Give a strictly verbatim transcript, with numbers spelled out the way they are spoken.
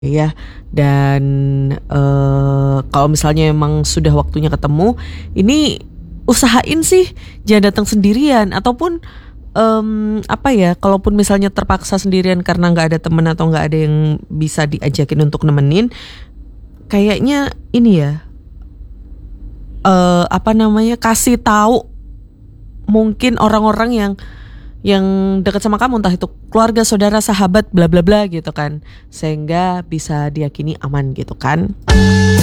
Ya, dan eee, kalau misalnya emang sudah waktunya ketemu, ini usahain sih jangan datang sendirian ataupun, mmm, apa ya, kalaupun misalnya terpaksa sendirian karena nggak ada temen atau nggak ada yang bisa diajakin untuk nemenin, kayaknya ini ya, eee, apa namanya, kasih tahu mungkin orang-orang yang yang dekat sama kamu, entah itu keluarga, saudara, sahabat, bla bla bla gitu kan, sehingga bisa diyakini aman gitu kan.